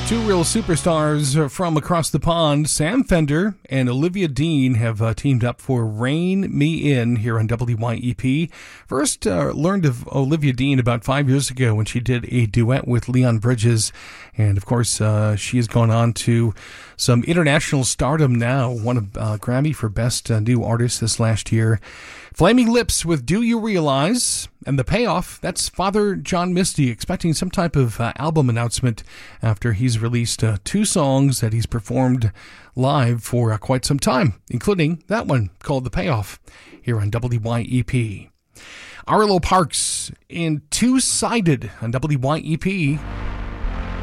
Two real superstars from across the pond, Sam Fender and Olivia Dean, have teamed up for Rein Me In here on WYEP. First learned of Olivia Dean about 5 years ago when she did a duet with Leon Bridges. And, of course, she has gone on to some international stardom now. Won a Grammy for Best New Artist this last year. Flaming Lips with Do You Realize? And The Payoff, that's Father John Misty, expecting some type of album announcement after he's released 2 songs that he's performed live for quite some time, including that one called The Payoff here on WYEP. Arlo Parks in Two-Sided on WYEP.